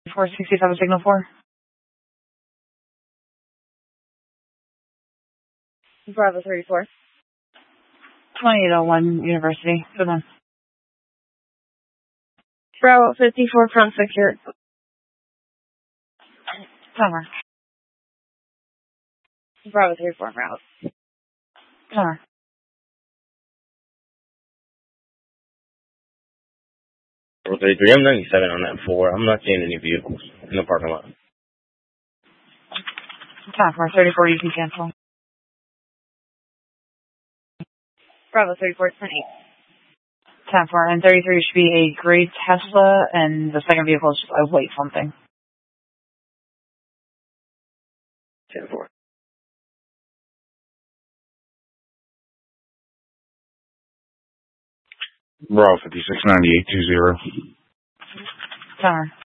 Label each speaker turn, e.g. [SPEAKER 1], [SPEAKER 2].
[SPEAKER 1] 467 signal 4.
[SPEAKER 2] Bravo 34.
[SPEAKER 1] 2801 University. Good one.
[SPEAKER 2] Bravo 54 front secure.
[SPEAKER 1] Tower.
[SPEAKER 2] Bravo 34 route.
[SPEAKER 1] Tower.
[SPEAKER 3] Bravo 33, I'm 97 on that 4. I'm not seeing any vehicles in the parking lot.
[SPEAKER 1] Tower 34, you can cancel.
[SPEAKER 2] Bravo 34, 28.
[SPEAKER 1] 10-4, and 33 should be a gray Tesla, and the second vehicle is a white something.
[SPEAKER 3] 10-4.
[SPEAKER 4] Bravo 569820.
[SPEAKER 1] Tower.